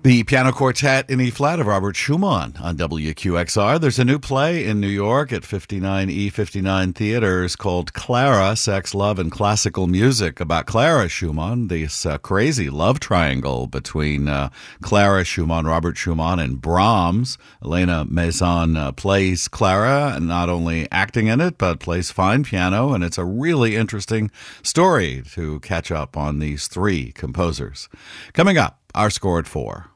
The piano quartet in E-flat of Robert Schumann on WQXR. There's a new play in New York at 59E59 Theaters called Clara, Sex, Love, and Classical Music about Clara Schumann, this crazy love triangle between Clara Schumann, Robert Schumann, and Brahms. Elena Maison plays Clara, not only acting in it, but plays fine piano, and it's a really interesting story to catch up on these three composers. Coming up, our score at 4.